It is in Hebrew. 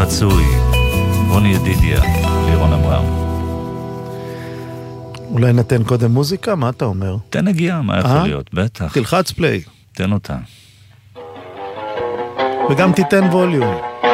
רצוי, רוני ידידיה, לירון אברהם. אולי נתן קודם מוזיקה? מה אתה אומר? תן הגיעה, מה יכול להיות? בטח. תלחץ פליי. תן אותה. וגם תיתן ווליום.